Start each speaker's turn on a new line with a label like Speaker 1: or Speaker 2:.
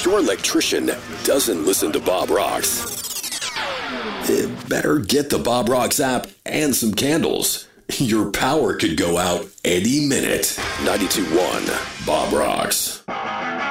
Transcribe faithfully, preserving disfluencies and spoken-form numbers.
Speaker 1: If your electrician doesn't listen to Bob Rocks, it better get the Bob Rocks app and some candles. Your power could go out any minute. ninety-two point one Bob Rocks.